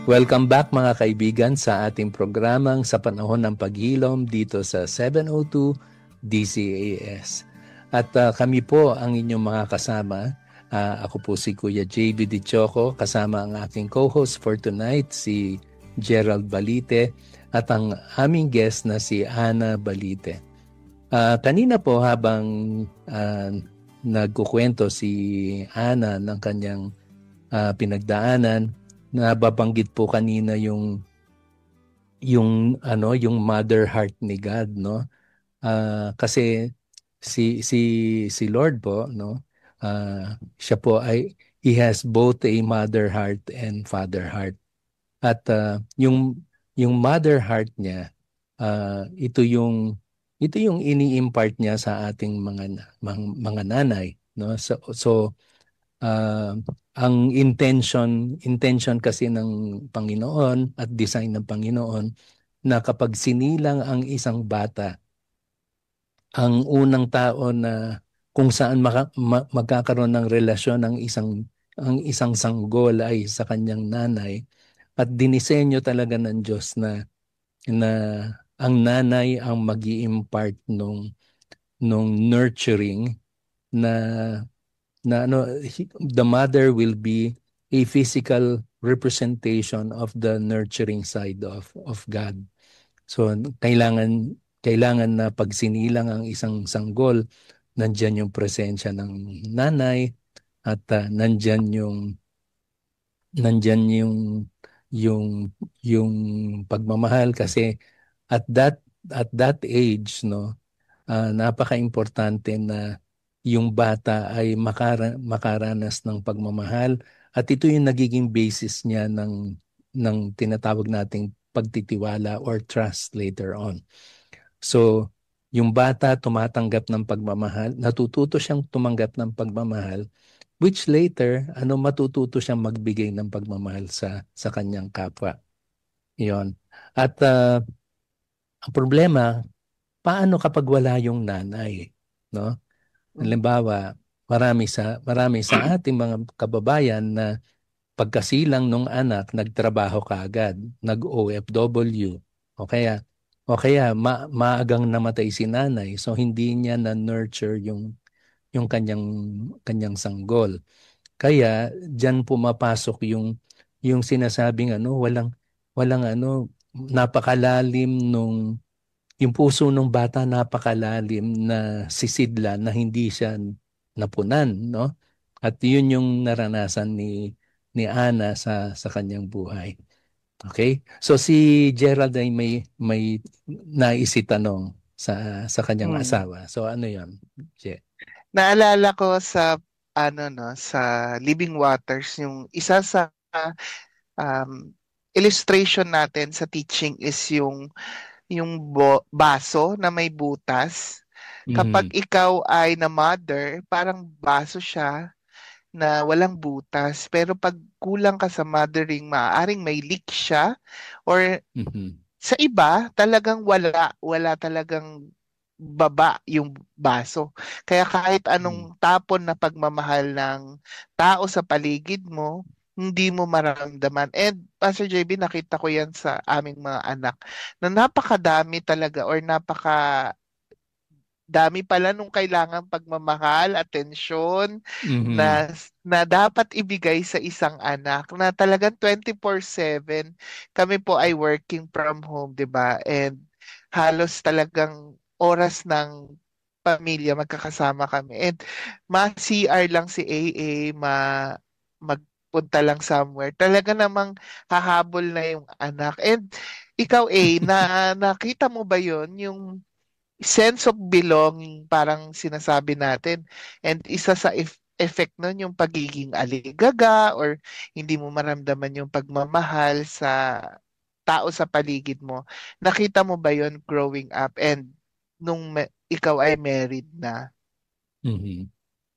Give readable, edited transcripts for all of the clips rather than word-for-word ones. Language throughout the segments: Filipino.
Welcome back mga kaibigan sa ating programang Sa Panahon ng Paghilom dito sa 702 DCAS. At kami po ang inyong mga kasama. Ako po si Kuya JB Dichoco, kasama ang aking co-host for tonight si Gerald Balite at ang aming guest na si Ana Balite. Kanina po habang nagkukwento si Ana ng kanyang pinagdaanan, nababanggit po kanina yung mother heart ni God, no? Kasi si Lord po, no? Siya po ay he has both a mother heart and father heart. At yung mother heart niya, ito yung ini-impart niya sa ating mga nanay, no? So ang intention kasi ng Panginoon at design ng Panginoon na kapag sinilang ang isang bata, ang unang tao na kung saan magkakaroon ng relasyon ang isang sanggol ay sa kanyang nanay, at dinisenyo talaga ng Diyos na ang nanay ang mag-i-impart nung nurturing na the mother will be a physical representation of the nurturing side of God. So kailangan na pag sinilang ang isang sanggol, nandyan yung presensya ng nanay at nandyan yung pagmamahal, kasi at that age, no, napaka-importante na yung bata ay makaranas ng pagmamahal, at ito yung nagiging basis niya ng tinatawag nating pagtitiwala or trust later on. So, yung bata tumatanggap ng pagmamahal, natututo siyang tumanggap ng pagmamahal, which later, matututo siyang magbigay ng pagmamahal sa kanyang kapwa. Yon. At ang problema, paano kapag wala yung nanay, no? Halimbawa, marami sa ating mga kababayan na pagkasilang nung anak, nagtrabaho kaagad, nag-OFW, o kaya maagang namatay si nanay, so hindi niya na-nurture yung kanyang sanggol. Kaya diyan pumapasok yung sinasabing walang napakalalim yung puso ng bata, napakalalim na sisidlan na hindi siya napunan, no? At yun yung naranasan ni Ana sa kanyang buhay. Okay? So si Gerald ay may nais itanong sa kanyang Hmm. asawa. So ano 'yon? Naalala ko sa ano no sa Living Waters yung isa sa um, illustration natin sa teaching is yung baso na may butas. Kapag Mhm. ikaw ay na mother, parang baso siya na walang butas. Pero pag kulang ka sa mothering, maaaring may leak siya or Mhm. sa iba, talagang wala talagang baba yung baso. Kaya kahit Mhm. anong tapon na pagmamahal ng tao sa paligid mo, hindi mo maramdaman. And Pastor JB, nakita ko yan sa aming mga anak na napakadami talaga or napakadami pala nung kailangan pagmamahal, atensyon Mhm. na dapat ibigay sa isang anak na talagang 24/7 kami po ay working from home, 'di ba? And halos talagang oras ng pamilya magkakasama kami. And ma-CR lang si AA, magpunta lang somewhere. Talaga namang hahabol na yung anak. And ikaw, nakita mo ba yon yung sense of belonging parang sinasabi natin. And isa sa effect nun yung pagiging aligaga or hindi mo maramdaman yung pagmamahal sa tao sa paligid mo. Nakita mo ba yon growing up and nung ikaw ay married na? Mhm.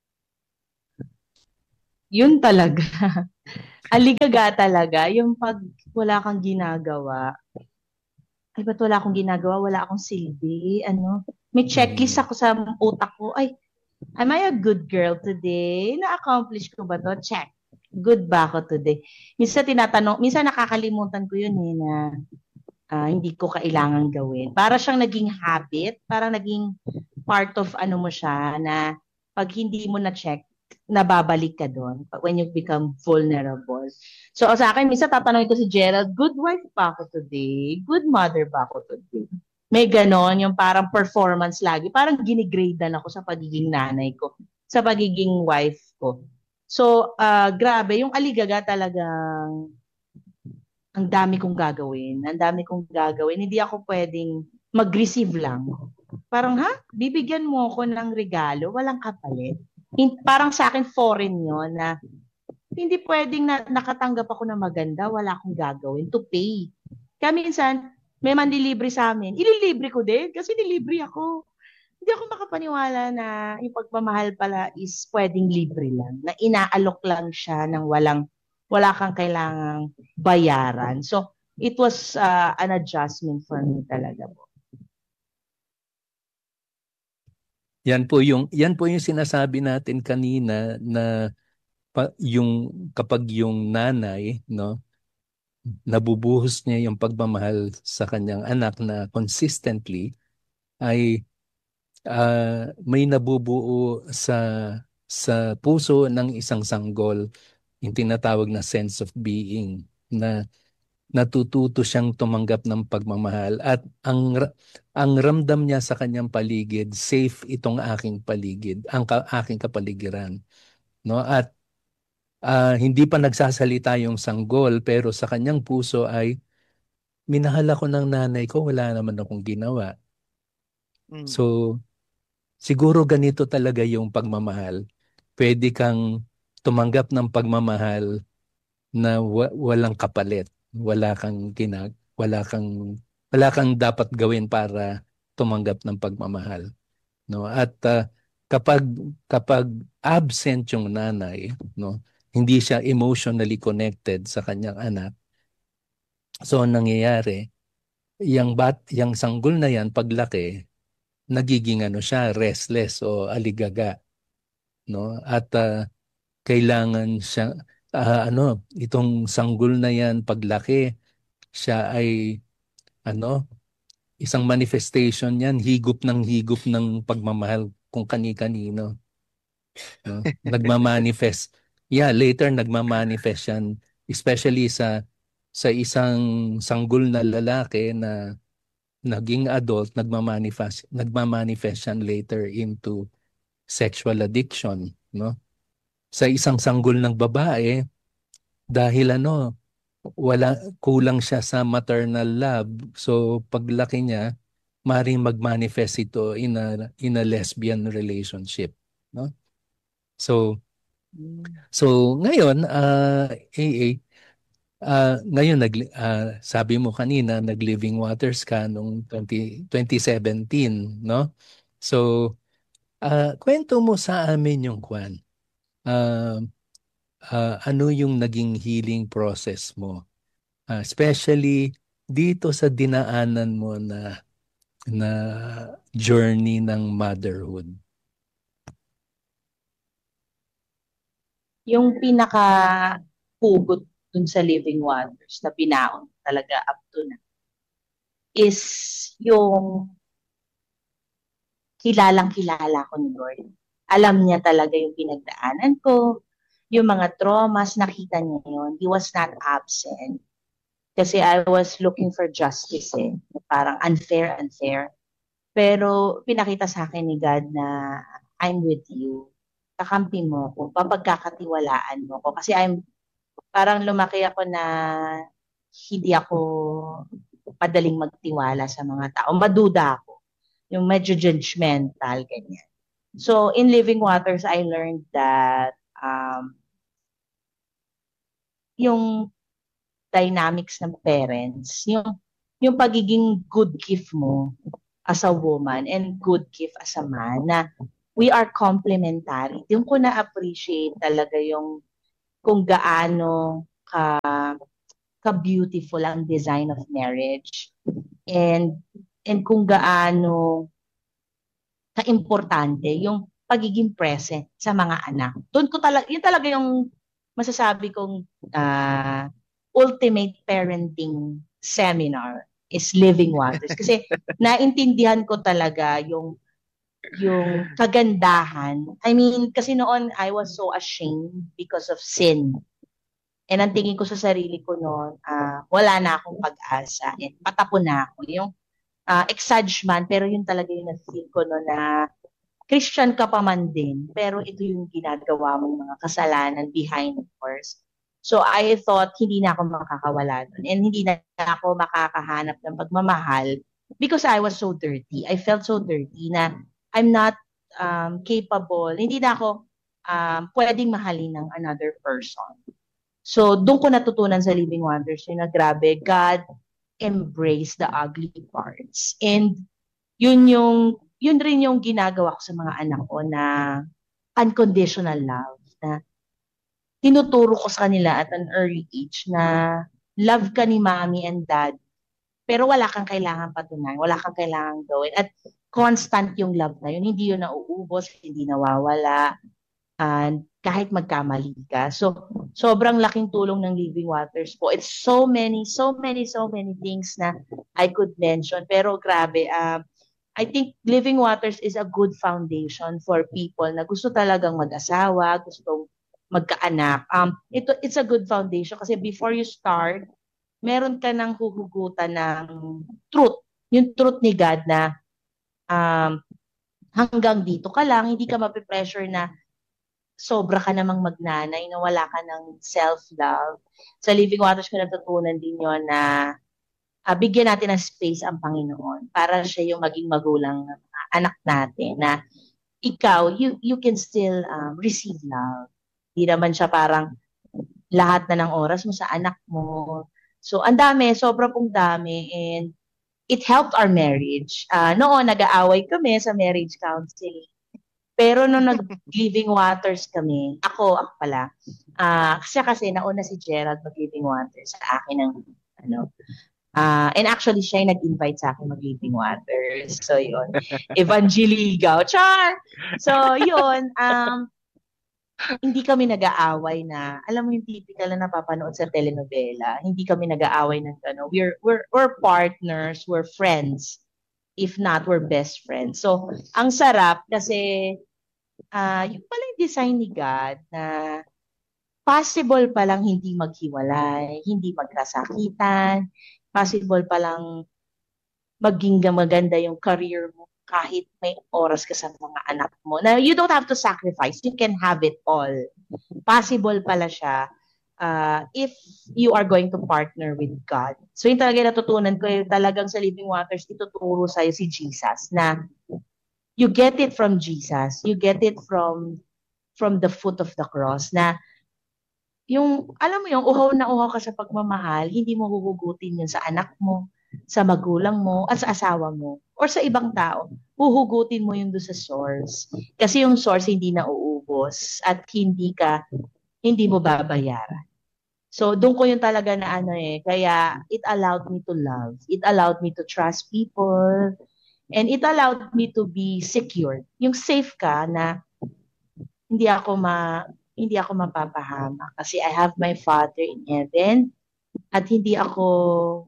Yun talaga. Aligaga talaga. Yung pag wala kang ginagawa. Ay, ba't wala akong ginagawa? Wala akong silbi. Ano? May checklist Mhm. ako sa utak ko. Ay, am I a good girl today? Na-accomplish ko ba to? Check. Good ba ako today? Minsan nakakalimutan ko yun na hindi ko kailangan gawin. Para siyang naging habit, parang naging part of ano mo siya na pag hindi mo na-check, nababalik ka doon when you become vulnerable. So sa akin, minsan tatanungin ko si Gerald, good wife ba ako today? Good mother ba ako today? May ganon, yung parang performance lagi. Parang ginigradean ako sa pagiging nanay ko, sa pagiging wife ko. So, grabe, yung aligaga talagang ang dami kong gagawin. Ang dami kong gagawin. Hindi ako pwedeng mag-receive lang. Parang, bibigyan mo ako ng regalo, walang kapalit. Parang sa akin foreign yun na hindi pwedeng nakatanggap ako ng maganda, wala akong gagawin to pay. Kaya minsan, may manlilibre sa amin, ililibre ko din kasi nilibre ako. Hindi ako makapaniwala na yung pagmamahal pala is pwedeng libre lang, na inaalok lang siya ng wala kang kailangang bayaran. So, it was an adjustment for me talaga po. Yan po yung sinasabi natin kanina na yung kapag yung nanay, no, nabubuhos niya yung pagmamahal sa kanyang anak na consistently, ay may nabubuo sa puso ng isang sanggol, yung tinatawag na sense of being, na natututo siyang tumanggap ng pagmamahal at ang ramdam niya sa kanyang paligid, safe itong aking paligid, aking kapaligiran, no? At hindi pa nagsasalita yung sanggol, pero sa kanyang puso ay minahal ako ng nanay ko, wala naman akong ginawa. So siguro ganito talaga yung pagmamahal. Pwede kang tumanggap ng pagmamahal na walang kapalit. Wala kang dapat gawin para tumanggap ng pagmamahal, no? At kapag absent yung nanay, no, hindi siya emotionally connected sa kanyang anak. So ang nangyayari, yung sanggol na yan paglaki, nagiging siya, restless o aligaga, no? At kailangan siya itong sanggol na yan paglaki, siya ay isang manifestation yan, higop ng pagmamahal kung kani-kanino, no? Nagmamanifest. Yeah, later nagmamanifest yan, especially sa isang sanggol na lalaki na naging adult, nagmamanifest yan later into sexual addiction, no? Sa isang sanggol ng babae, dahil kulang siya sa maternal love. So paglaki niya, maaaring magmanifest ito in a lesbian relationship, no? So ngayon, ngayon sabi mo kanina nag-Living Waters ka noong 2017, no? So kwento mo sa amin yung ano yung naging healing process mo, especially dito sa dinaanan mo na journey ng motherhood. Yung pinaka-hugot dun sa Living Waters na binaon talaga up to na is yung kilalang-kilala ko ni Lord. Alam niya talaga yung pinagdaanan ko, yung mga traumas, nakita niya yun. He was not absent. Kasi I was looking for justice Parang unfair. Pero pinakita sa akin ni God na I'm with you. Kakampi mo ko, papagkakatiwalaan mo ko. Kasi parang lumaki ako na hindi ako madaling magtiwala sa mga tao. Maduda ako. Yung medyo judgmental, ganyan. So, in Living Waters, I learned that yung dynamics ng parents, yung pagiging good gift mo as a woman and good gift as a man, na we are complementary. Yung ko na-appreciate talaga yung kung gaano ka-beautiful ang design of marriage and kung gaano ka-importante yung pagiging present sa mga anak. Doon ko talaga, yun talaga yung masasabi kong ultimate parenting seminar is Living Waters. Kasi naintindihan ko talaga yung kagandahan. I mean, kasi noon I was so ashamed because of sin. And ang tingin ko sa sarili ko noon, wala na akong pag-asa. And patapon na ako. Yung exage man, pero yun talaga yung na-feel ko noon na Christian ka pa man din, pero ito yung ginagawa mong mga kasalanan behind doors. So I thought hindi na ako makakawala doon and hindi na ako makakahanap ng pagmamahal because I was so dirty. I felt so dirty na I'm not capable. Hindi na ako pwedeng mahalin ng another person. So doon ko natutunan sa Living Wonders yun na grabe, God embrace the ugly parts. And yun rin yung ginagawa ko sa mga anak ko na unconditional love na tinuturo ko sa kanila at an early age na love ka ni mommy and dad pero wala kang kailangan patunayan, wala kang kailangan gawin at constant yung love na yun, hindi yun nauubos, hindi nawawala and kahit magkamali ka. So, sobrang laking tulong ng Living Waters po. It's so many things na I could mention. Pero grabe, I think Living Waters is a good foundation for people na gusto talagang mag-asawa, gusto magkaanak. It's a good foundation kasi before you start, meron ka nang huhugutan ng truth. Yung truth ni God na hanggang dito ka lang, hindi ka mapipressure na sobra ka namang magnanay, na wala ka ng self-love. Sa Living Waters ko natutunan din yon na bigyan natin ng space ang Panginoon para siya yung maging magulang ng anak natin na ikaw, you can still receive love. Hindi naman siya parang lahat na ng oras mo sa anak mo. So, ang dami, sobra pong dami and it helped our marriage. Noon, nag-aaway kami sa marriage counseling. Pero nung nag-Living Waters kami, ako pala, kasi nauna si Gerald mag-Living Waters sa akin ng and actually, siya yung nag-invite sa akin mag-Living Waters. So, yun. Evangeligaw. Char! So, yun. Hindi kami nag-aaway na, alam mo yung typical na napapanood sa telenovela, hindi kami nag-aaway ng we're partners, we're friends. If not, we're best friends. So, ang sarap kasi yung pala yung design ni God na possible palang hindi maghiwalay, hindi magkasakitan, possible palang maging maganda yung career mo kahit may oras ka sa mga anak mo. Na you don't have to sacrifice. You can have it all. Possible pala siya if you are going to partner with God. So yung talaga natutunan ko, yung talagang sa Living Waters, ituturo sa'yo si Jesus na you get it from Jesus. You get it from the foot of the cross na yung, alam mo yung uhaw na uhaw ka sa pagmamahal, hindi mo huhugutin yun sa anak mo, sa magulang mo, at sa asawa mo, or sa ibang tao. Huhugutin mo yun doon sa source. Kasi yung source hindi na uubos at hindi mo babayaran. So, doon ko yung talaga na kaya it allowed me to love. It allowed me to trust people. And it allowed me to be secure. Yung safe ka na hindi ako mapapahama kasi I have my Father in heaven at hindi ako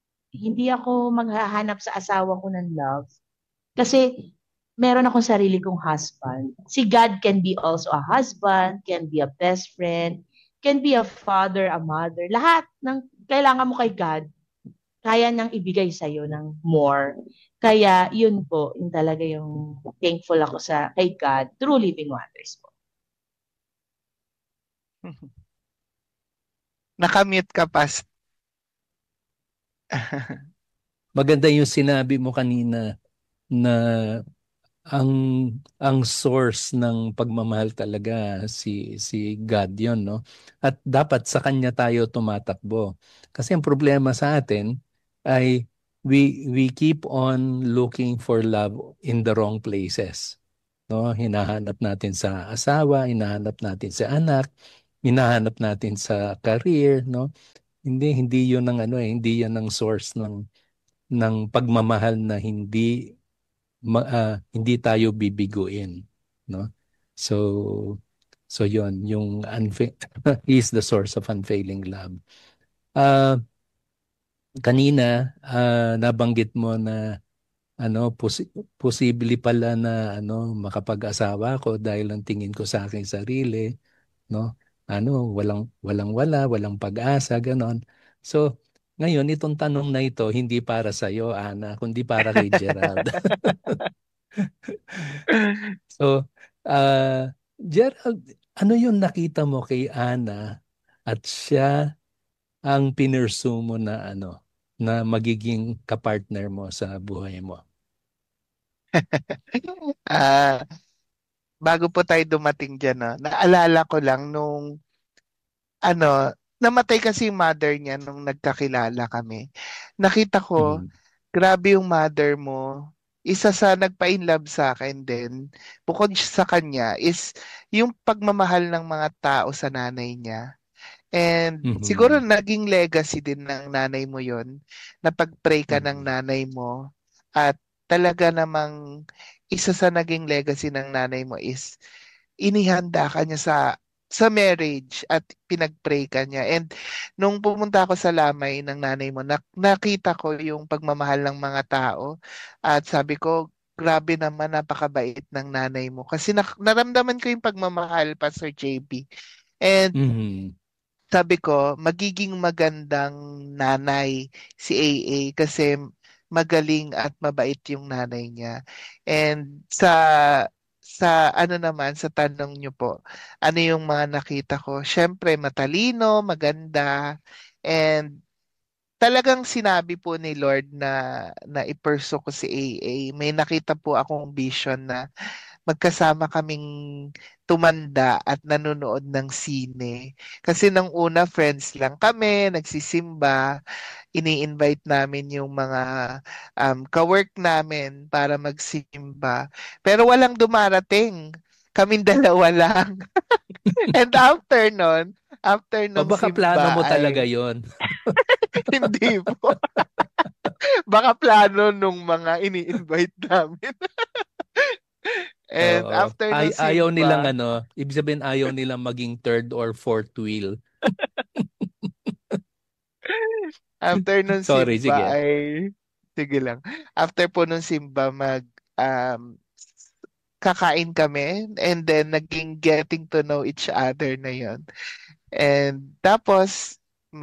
maghahanap sa asawa ko ng love kasi meron akong sarili kong husband. Si God can be also a husband, can be a best friend, can be a father, a mother. Lahat ng kailangan mo kay God, kaya niyang ibigay sa'yo ng more. Kaya yun po, yung talaga yung thankful ako kay God through Living Waters po. Nakamute ka, Past. Maganda yung sinabi mo kanina na ang source ng pagmamahal talaga si God yon, no? At dapat sa kanya tayo tumatakbo. Kasi ang problema sa atin ay we keep on looking for love in the wrong places. No, hinahanap natin sa asawa, hinahanap natin sa anak, hinahanap natin sa career, no? Hindi 'yun ang hindi 'yan ang source ng pagmamahal na hindi tayo bibiguin, no? So So yon yung he's the source of unfailing love. Uh, Kanina nabanggit mo na posible pala na makapag-asawa ako dahil ang tingin ko sa aking sarili, no? Walang pag-asa, ganon. So, ngayon itong tanong na ito hindi para sa iyo, Ana, kundi para kay Gerald. So, Gerald, ano yung nakita mo kay Ana at siya ang pinursu mo na na magiging kapartner mo sa buhay mo? Ah, bago po tayo dumating diyan, naalala ko lang nung namatay kasi yung mother niya nung nagkakilala kami. Nakita ko, Mm. grabe yung mother mo. Isa sa nagpa-inlove sa akin din, bukod sa kanya, is yung pagmamahal ng mga tao sa nanay niya. And siguro Mhm. naging legacy din ng nanay mo yon na pag-pray ka ng Mhm. nanay mo. At talaga namang isa sa naging legacy ng nanay mo is inihanda ka niya sa marriage at pinag-pray ka niya. And nung pumunta ako sa lamay ng nanay mo, nakita ko yung pagmamahal ng mga tao at sabi ko, grabe naman, napakabait ng nanay mo. Kasi naramdaman ko yung pagmamahal, Pastor JB. And Mhm. sabi ko, magiging magandang nanay si AA kasi magaling at mabait yung nanay niya. And sa naman, sa tanong niyo po, ano yung mga nakita ko? Siyempre, matalino, maganda, and talagang sinabi po ni Lord na i-pursue ko si AA. May nakita po akong vision na magkasama kaming tumanda at nanonood ng sine. Kasi nang una, friends lang kami, nagsisimba, ini-invite namin yung mga kawork namin para magsimba. Pero walang dumarating. Kaming dalawa lang. And after O nung baka plano simba mo talaga ay yon? hindi po. Baka plano nung mga ini-invite namin. And Oo. after nung Ayaw nilang simba, ibig sabihin ayaw nilang maging third or fourth wheel. after nung Sorry, simba sige. ay, sige lang. After po nung simba, um, kakain kami and then naging getting to know each other na yon. And tapos,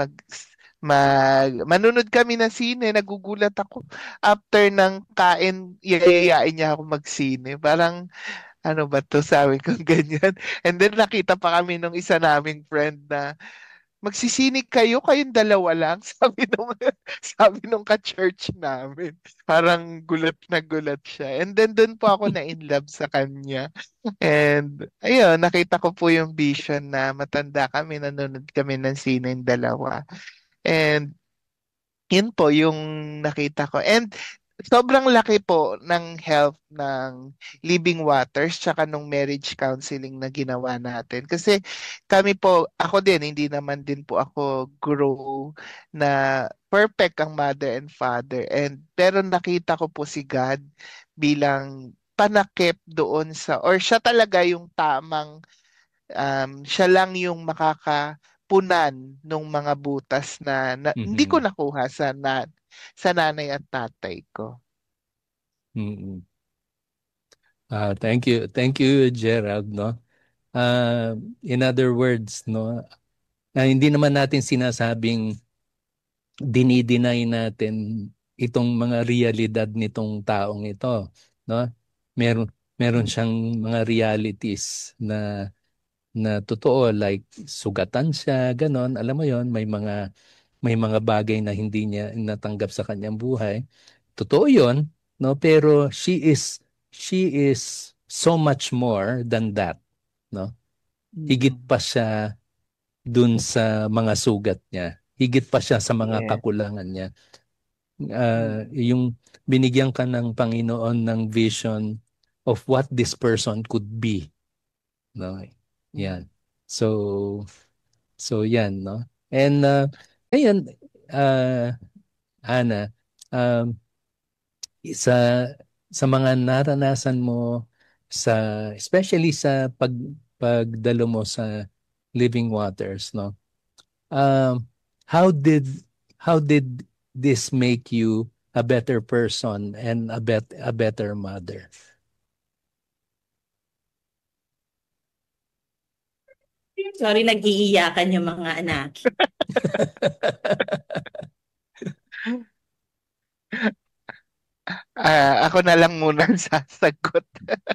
manunod kami ng sine, nagugulat ako. After ng kain, yayayain niya ako magsine. Parang, ano ba to, sabi ko ganyan. And then nakita pa kami nung isa naming friend na magsisinig kayong dalawa lang, sabi nung ka-church namin. Parang gulat na gulat siya. And then doon po ako na in love sa kanya. And ayun, nakita ko po yung vision na matanda kami, nanonood kami ng sine yung dalawa. And yun po yung nakita ko. And sobrang laki po ng help ng Living Waters tsaka nung marriage counseling na ginawa natin. Kasi kami po, ako din, hindi naman din po ako grow na perfect ang mother and father. Pero nakita ko po si God bilang panakip doon or siya talaga yung tamang siya lang yung makakapunan ng mga butas na hindi ko Mhm. nakuha sa nanay at tatay ko. Mhm. Thank you. Thank you, Gerald, no? In other words, no, hindi naman natin sinasabing dinideny natin itong mga realidad nitong taong ito, no? Meron siyang mga realities na totoo, like sugatan siya, ganon. Alam mo yon, may mga bagay na hindi niya natanggap sa kanyang buhay. Totoo yon, no? Pero she is so much more than that, no? Higit Mm. pa siya dun sa mga sugat niya. Higit pa siya sa mga Yes. kakulangan niya. Mm. Yung binigyan ka ng Panginoon ng vision of what this person could be, no? Mm. Yan. So yan, no? And ngayon, uh, Ana, um, sa mga naranasan mo, especially sa pagdalo mo sa Living Waters, no? Um, how did how did this make you a better person and a better mother? Sorry, nag-iiyakan yung mga anak. Ako na lang muna ang sasagot.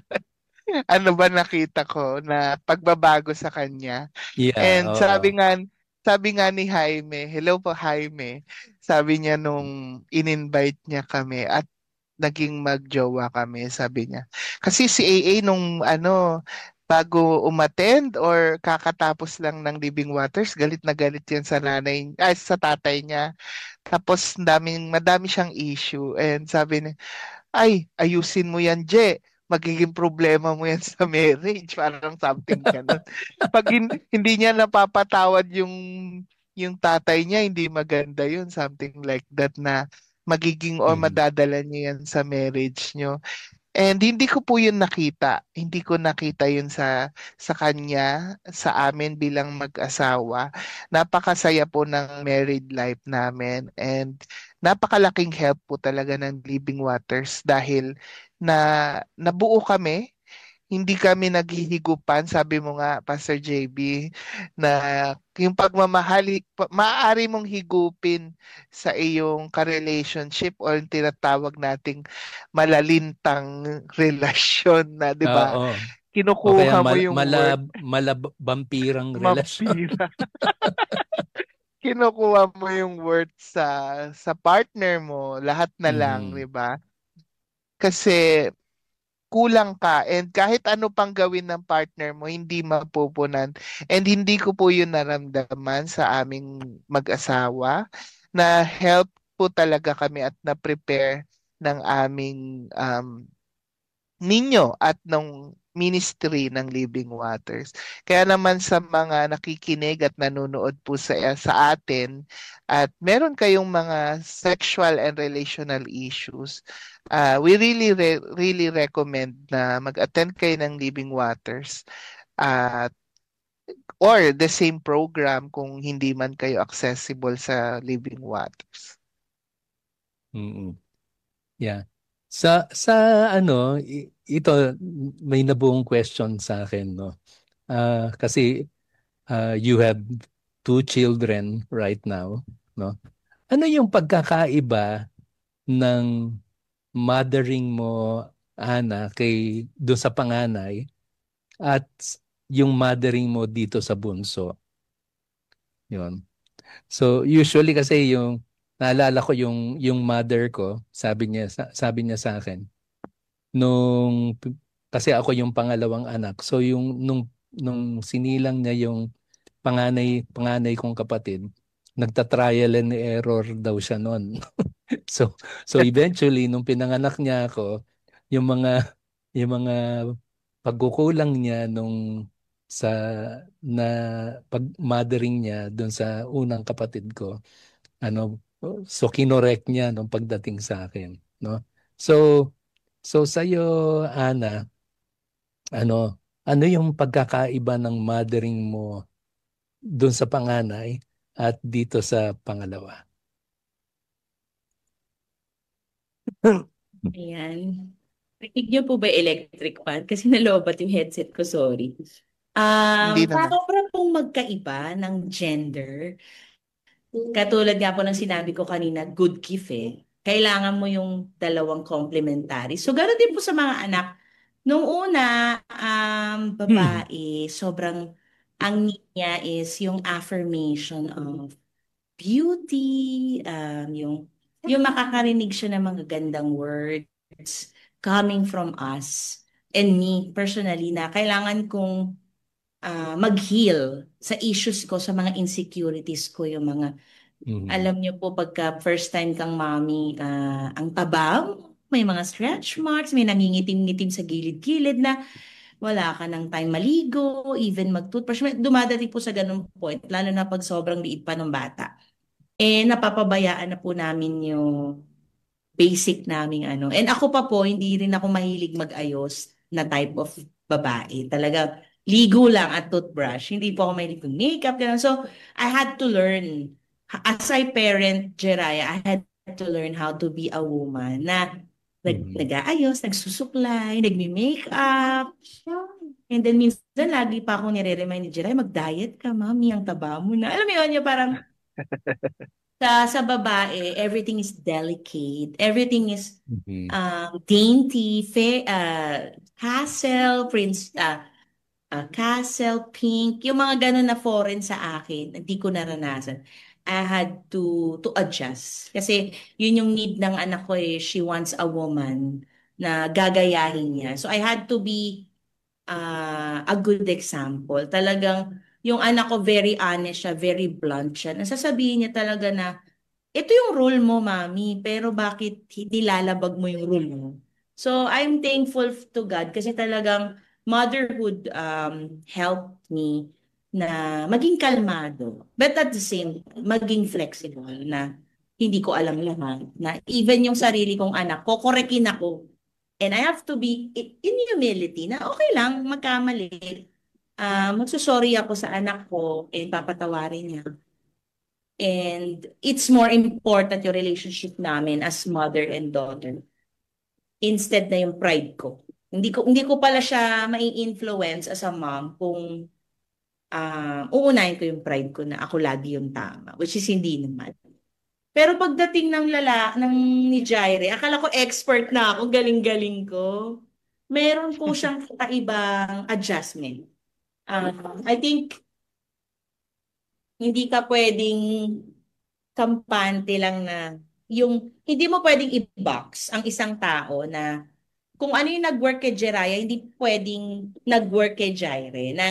Ano ba nakita ko na pagbabago sa kanya? Yeah, And oo. sabi nga ni Jaime, hello po Jaime, sabi niya nung in-invite niya kami at naging magjowa kami, sabi niya. Kasi si AA nung bago umattend or kakatapos lang ng Living Waters, galit na galit yan sa sa tatay niya. Tapos madami siyang issue and sabi niya, ay, ayusin mo yan, Je. Magiging problema mo yan sa marriage. Parang something ganun. Pag hindi niya napapatawad yung tatay niya, hindi maganda yun. Something like that na magiging or Mhm. madadala niya yan sa marriage niyo. And hindi ko po yun nakita. Hindi ko nakita yun sa kanya, sa amin bilang mag-asawa. Napakasaya po ng married life namin and napakalaking help po talaga ng Living Waters dahil nabuo kami, hindi kami naghihigupan, sabi mo nga, Pastor JB, na yung pagmamahal, maaari mong higupin sa iyong ka-relationship o yung tinatawag nating malalintang relasyon na, 'di ba? Oo. O kaya Kinukuha mo yung word vampirang relasyon. vampira. Kinukuha mo yung word sa partner mo, lahat na lang, Mhm. 'di ba? Kasi kulang ka and kahit ano pang gawin ng partner mo, hindi mapupunan. And hindi ko po yun naramdaman sa aming mag-asawa na help po talaga kami at na-prepare ng aming ninyo at ng ministry ng Living Waters. Kaya naman sa mga nakikinig at nanonood po sa atin at meron kayong mga sexual and relational issues, we really recommend na mag-attend kayo ng Living Waters at or the same program kung hindi man kayo accessible sa Living Waters. Mhm. Yeah. Sa ano, ito may nabuong question sa akin, no. Kasi you have two children right now, no. Ano yung pagkakaiba ng mothering mo, Ana, doon sa panganay at yung mothering mo dito sa bunso? Yun. So usually kasi yung naalala ko yung mother ko, sabi niya sa akin nung kasi ako yung pangalawang anak. So yung nung sinilang niya yung panganay kong kapatid, nagta-trial and error daw siya noon. So so eventually nung pinanganak niya ako, yung mga yung mga pagkukulang niya sa na pag-mothering niya doon sa unang kapatid ko, ano, so kinorek niya nung pagdating sa akin, no? So sa iyo, Ana, ano yung pagkakaiba ng mothering mo doon sa panganay at dito sa pangalawa? Ayan. Rinig niyo po ba yung electric fan? Kasi nalobat yung headset ko, sorry. Hindi naman. Para pong magkaiba ng gender, katulad nga po ng sinabi ko kanina, good gift eh. Kailangan mo yung dalawang complementary. So, ganoon din po sa mga anak. Nung una, babae, sobrang ang need niya is yung affirmation of beauty, yung makakarinig siya ng mga gandang words coming from us and me personally na kailangan kong mag-heal sa issues ko, sa mga insecurities ko, yung mga, Mhm. alam niyo po, pagka first time kang mommy, ang tabang, may mga stretch marks, may nangingitim-ngitim sa gilid-gilid na wala ka ng time maligo, even mag-toothbrush. Dumadating po sa ganung point, lalo na pag sobrang liit pa ng bata. Napapabayaan na po namin yung basic naming And ako pa po, hindi rin ako mahilig mag-ayos na type of babae. Talaga, ligo lang at toothbrush. Hindi po ako may makeup. Ganun. So, I had to learn. As I parent Jeraya, I had to learn how to be a woman na nag-aayos, nagsusuklay, nagmi-makeup. And then minsan lagi pa akong nire-remind ni Jeraya, mag-diet ka, mami, ang taba mo na. Alam mo yun, yung parang sa babae, everything is delicate. Everything is dainty, castle, castle, pink, yung mga ganun na foreign sa akin, hindi ko naranasan. I had to adjust. Kasi yun yung need ng anak ko eh. She wants a woman na gagayahin niya. So I had to be a good example. Talagang yung anak ko very honest siya, very blunt siya. Nasasabihin niya talaga na ito yung role mo, mami, pero bakit nilalabag mo yung role mo? So, I'm thankful to God kasi talagang motherhood helped me na maging kalmado. But at the same time, maging flexible na hindi ko alam lahat. Na even yung sarili kong anak, kokorekin ako. And I have to be in humility na okay lang, magkamali. Magsusorry ako sa anak ko and papatawarin niya. And it's more important yung relationship namin as mother and daughter instead na yung pride ko. Hindi ko pala siya mai-influence as a mom kung uunahin ko yung pride ko na ako lagi yung tama, which is hindi naman. Pero pagdating ng ni Jaire, akala ko expert na ako, galing-galing ko. Meron po siyang kakaibang adjustment. I think hindi ka pwedeng kampante lang na hindi mo pwedeng i-box ang isang tao na kung ano yung nag-work kay Jeraya, hindi pwedeng nag-work kay Jaire na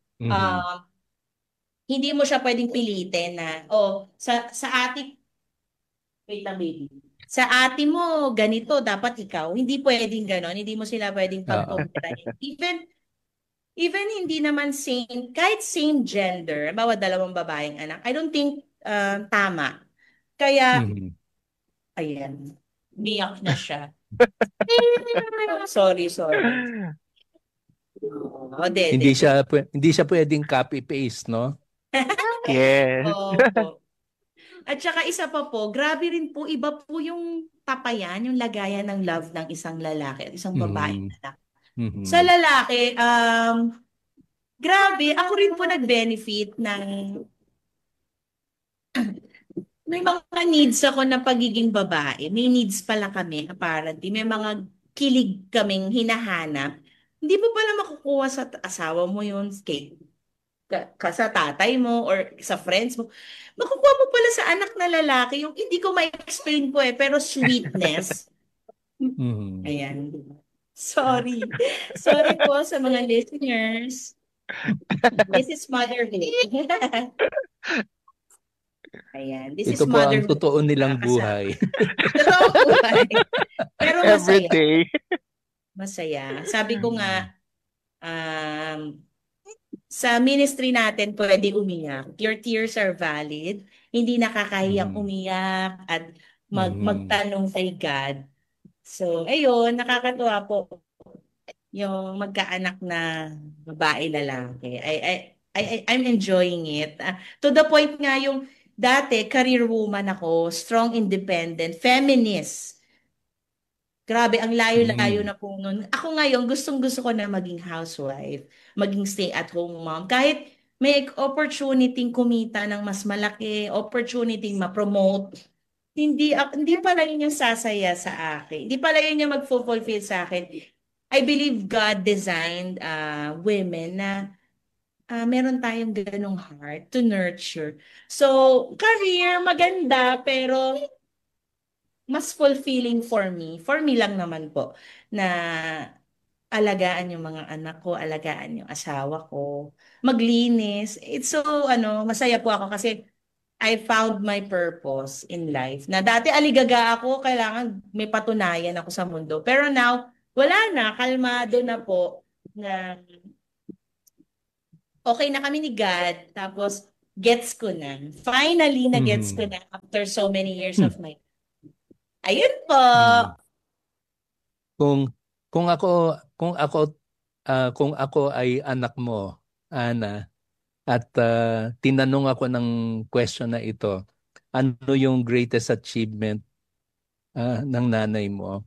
hindi mo siya pwedeng pilitin na sa ate wait lang baby. Sa ate mo ganito dapat ikaw. Hindi pwedeng ganon. Hindi mo sila pwedeng pag-compare. Even hindi naman kahit same gender, bawat dalawang babaeng anak, I don't think tama. Kaya, ayan, umiyak na siya. Sorry. Hindi siya pwedeng copy-paste, no? Yes. At saka isa pa po, grabe rin po, iba po yung tapayan, yung lagayan ng love ng isang lalaki at isang babaeng anak. Sa lalaki, grabe, ako rin po nag-benefit ng may mga needs ako na pagiging babae. May needs pala kami, apparently. May mga kilig kaming hinahanap. Hindi mo pala makukuha sa asawa mo yun, sa tatay mo or sa friends mo. Makukuha mo pala sa anak na lalaki yung hindi ko ma-explain po pero sweetness. Ayan. Sorry po sa mga listeners. This is motherhood. Ayan. This Ito is po ang motherhood. totoo nilang buhay. Totoo buhay. Pero masaya. Everyday. Masaya. Sabi ko nga, sa ministry natin pwede umiyak. Your tears are valid. Hindi nakakahiyang umiyak at magtanong kay God. So, ayun, nakakatuwa po yung magkaanak na babae lalaki. I'm enjoying it. To the point nga yung dati career woman ako, strong independent, feminist. Grabe, ang layo-layo na po nun. Ako ngayon, gustong-gusto ko na maging housewife, maging stay-at-home mom. Kahit may opportunity kumita ng mas malaki, opportunity ma-promote, hindi pala yun yung sasaya sa akin. Hindi pala yun yung mag-fulfill sa akin. I believe God designed women na meron tayong ganong heart to nurture. So, career, maganda, pero mas fulfilling for me lang naman po, na alagaan yung mga anak ko, alagaan yung asawa ko, maglinis. It's so, masaya po ako kasi I found my purpose in life. Na dati aligaga ako, kailangan may patunayan ako sa mundo. Pero now, wala na, kalmado na po, na okay na kami ni God, tapos gets ko na. Finally, na-gets ko na after so many years of my life. Ayun po. Kung ako kung ako ay anak mo, Ana, at tinanong ako ng question na ito, ano yung greatest achievement ng nanay mo?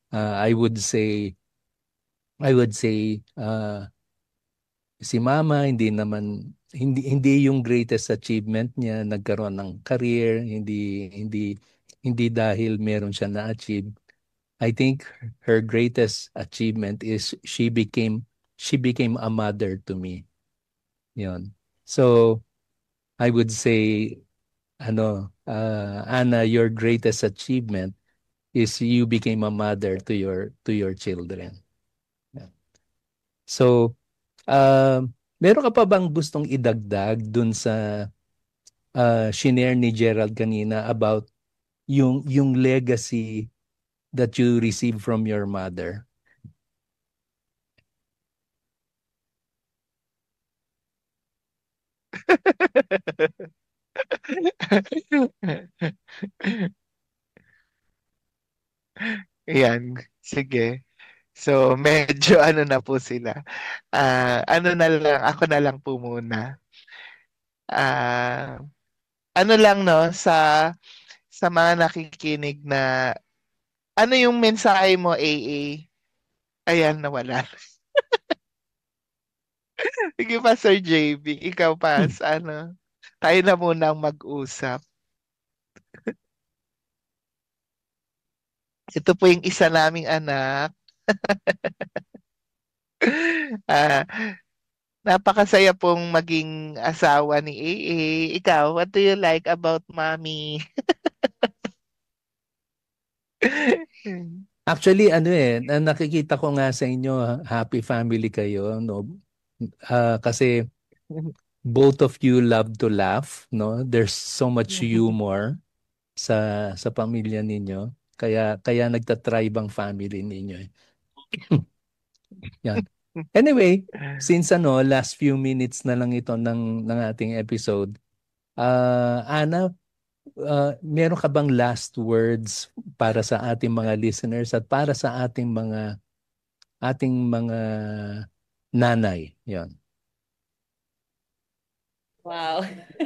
I would say si Mama hindi yung greatest achievement niya nagkaroon ng career, hindi dahil meron siya na-achieve. I think her greatest achievement is she became a mother to me. Yun. So I would say Anna, your greatest achievement is you became a mother to your children. Yeah. So, meron ka pa bang gustong idagdag dun sa shinare ni Gerald kanina about yung legacy that you received from your mother? Yan, sige. So, medyo ano na po sila. Ano na lang, ako na lang po muna. Ah, ano lang no, sa mga nakikinig na, ano yung mensahe mo, AA? Ayan, nawala. Sige pa, Sir JB. Ikaw pa, ano? Tayo na munang mag-usap. Ito po yung isa naming anak. Ah, napakasaya pong maging asawa ni AA. Ikaw, what do you like about mommy? Actually, nakikita ko nga sa inyo, happy family kayo, no? Kasi both of you love to laugh, no? There's so much humor sa pamilya ninyo. Kaya nagtatribe ang family ninyo. Yan. Anyway, since last few minutes na lang ito ng ating episode, Ana, meron ka bang last words para sa ating mga listeners at para sa ating mga nanay? Yan. Wow.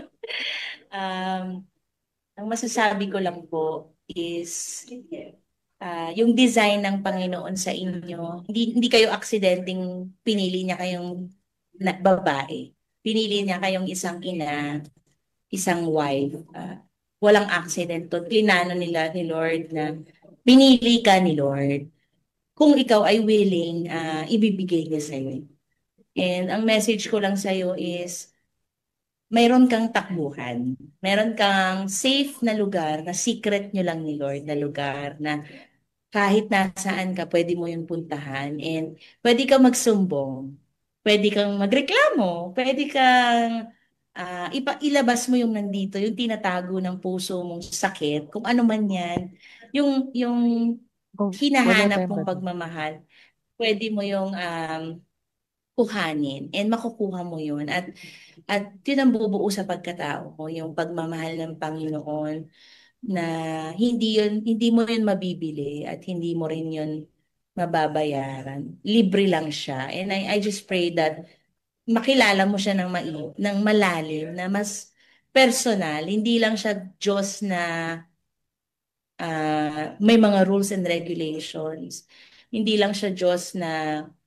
Um, ang masasabi ko lang po is yung design ng Panginoon sa inyo. Hindi kayo aksidenteng pinili niya kayong babae. Pinili niya kayong isang ina, isang wife. Walang accident to. Plinano nila ni Lord na pinili ka ni Lord. Kung ikaw ay willing, ibibigay niya sa'yo. And ang message ko lang sa'yo is, mayroon kang takbuhan. Meron kang safe na lugar, na secret nyo lang ni Lord na lugar, na kahit nasaan ka, pwede mo yung puntahan. And pwede kang magsumbong. Pwede kang magreklamo. Pwede kang ilabas mo yung nandito, yung tinatago ng puso mong sakit, kung ano man yan. Yung Oh, wala hinahanap tayong mong bata. pagmamahal, pwede mo yung kuhanin and makukuha mo yun. At yun ang bubuo sa pagkatao mo, yung pagmamahal ng Panginoon na hindi mo yun mabibili at hindi mo rin yun mababayaran. Libre lang siya. And I just pray that makilala mo siya ng malalim, na mas personal. Hindi lang siya Diyos na may mga rules and regulations. Hindi lang siya Diyos na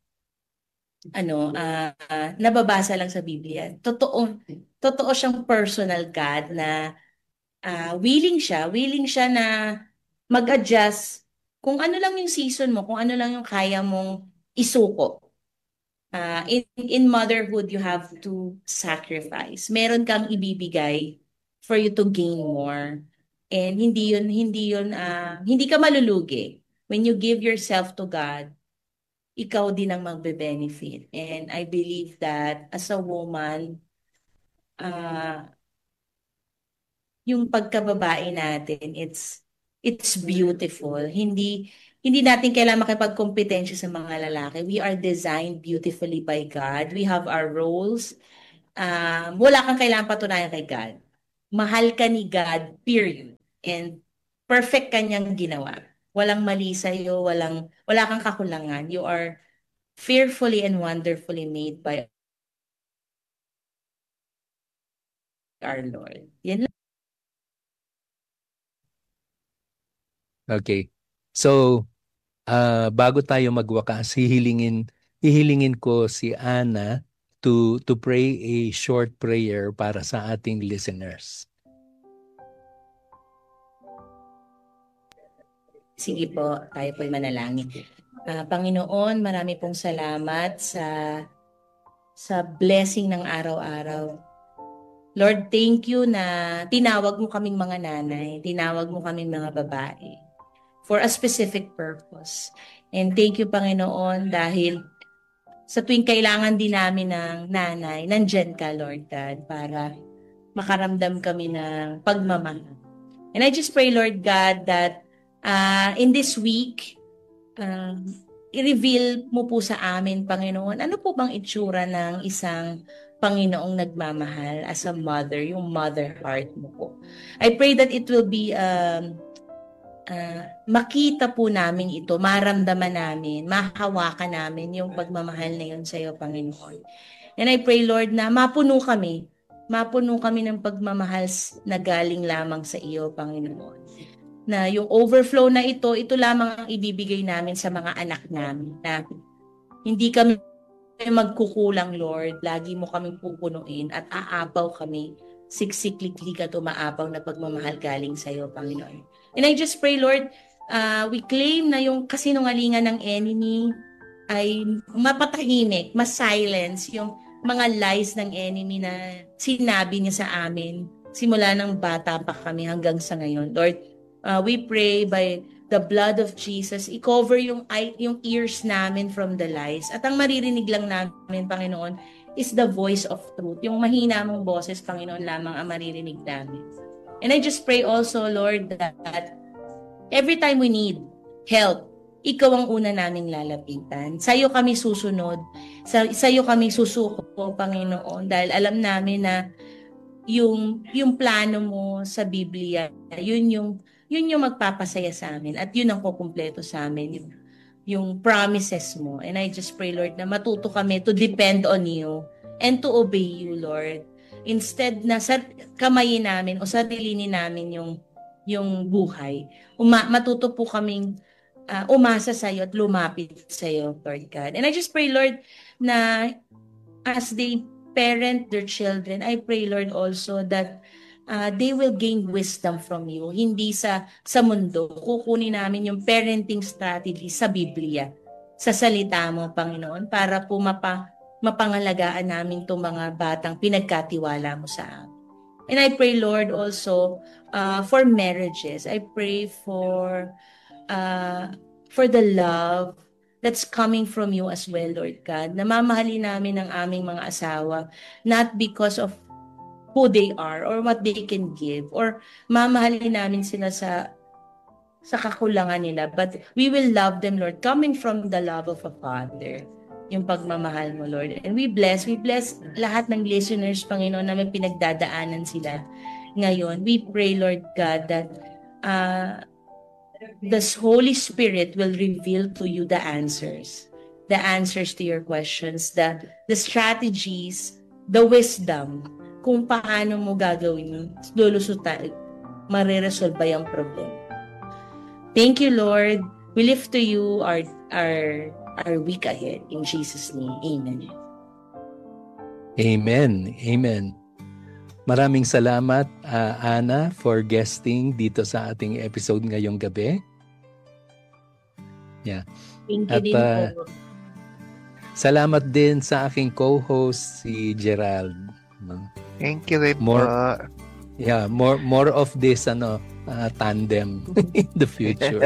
nababasa lang sa Biblia. Totoo siyang personal God na willing siya na mag-adjust kung ano lang yung season mo, kung ano lang yung kaya mong isuko. In motherhood, you have to sacrifice. Meron kang ibibigay for you to gain more. And hindi ka malulugi. When you give yourself to God, ikaw din ang magbe-benefit. And I believe that as a woman, uh, yung pagkababae natin, it's beautiful. Hindi natin kailangan makipagkompetensya sa mga lalaki. We are designed beautifully by God. We have our roles. Wala kang kailangan patunayan kay God. Mahal ka ni God, period. And perfect kanyang ginawa. Walang mali sa'yo, wala kang kakulangan. You are fearfully and wonderfully made by our Lord. Yan lang. Okay. So, bago tayo magwakas, hihilingin ko si Ana to pray a short prayer para sa ating listeners. Sige po, tayo po'y manalangin. Panginoon, marami pong salamat sa blessing ng araw-araw. Lord, thank you na tinawag mo kaming mga nanay, tinawag mo kaming mga babae for a specific purpose. And thank you, Panginoon, dahil sa tuwing kailangan din namin ng nanay, nandyan ka, Lord God, para makaramdam kami ng pagmamahal. And I just pray, Lord God, that in this week, i-reveal mo po sa amin, Panginoon, ano po bang itsura ng isang Panginoong nagmamahal as a mother, yung mother heart mo po. I pray that it will be makita po namin ito, maramdaman namin, mahawakan namin yung pagmamahal na yun sa iyo, Panginoon. And I pray, Lord, na mapuno kami ng pagmamahal na galing lamang sa iyo, Panginoon. Na yung overflow na ito lamang ang ibibigay namin sa mga anak namin, na hindi kami magkukulang, Lord. Lagi mo kaming pupunuin at aapaw kami, siksikliklik at umaapaw na pagmamahal galing sa iyo, Panginoon. And I just pray, Lord, we claim na yung kasinungalingan ng enemy ay mapatahimik, mas-silence yung mga lies ng enemy na sinabi niya sa amin simula ng bata pa kami hanggang sa ngayon. Lord, we pray by the blood of Jesus, i-cover yung ears namin from the lies. At ang maririnig lang namin, Panginoon, is the voice of truth. Yung mahina mong boses, Panginoon, lamang ang maririnig namin. And I just pray also, Lord, that every time we need help, ikaw ang una naming lalapitan. Sa'yo kami susunod. Sa'yo kami susuko, Panginoon, dahil alam namin na yung plano mo sa Biblia, yun yung magpapasaya sa amin at yun ang kukumpleto sa amin, yung promises mo. And I just pray, Lord, na matuto kami to depend on you and to obey you, Lord. Instead na sa kamayin namin o sarilinin namin yung buhay, matuto po kaming umasa sa iyo at lumapit sa iyo, Lord God. And I just pray, Lord, na as they parent their children, I pray, Lord, also that they will gain wisdom from you. Hindi sa mundo. Kukunin namin yung parenting strategy sa Biblia, sa salita mo, Panginoon, para po mapangalagaan namin itong mga batang pinagkatiwala mo sa amin. And I pray, Lord, also for marriages. I pray for the love that's coming from you as well, Lord God. Namamahalin namin ang aming mga asawa, not because of who they are or what they can give, or mamahalin namin sila sa kakulangan nila, but we will love them, Lord, coming from the love of a father, yung pagmamahal mo, Lord. And we bless lahat ng listeners, Panginoon, na may pinagdadaanan sila ngayon. We pray, Lord God, that the Holy Spirit will reveal to you the answers to your questions, the strategies, the wisdom, kung paano mo gagawin, lulusutan, mariresolve yung problem. Thank you, Lord. We lift to you our week ahead. In Jesus' name, amen. Amen. Amen. Maraming salamat, Ana, for guesting dito sa ating episode ngayong gabi. Yeah. Thank you din po. Salamat din sa aking co-host, si Gerald. Thank you rin more of this tandem in the future.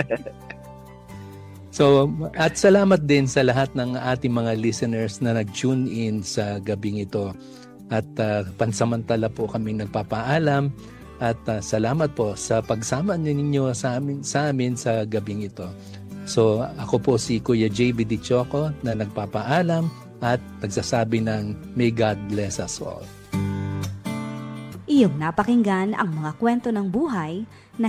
So, at salamat din sa lahat ng ating mga listeners na nag-tune in sa gabing ito. At pansamantala po kaming nagpapaalam at salamat po sa pagsama ninyo sa amin sa gabing ito. So, ako po si Kuya JB Di Choco na nagpapaalam at nagsasabi ng May God bless us all. Iyong napakinggan ang mga kwento ng buhay na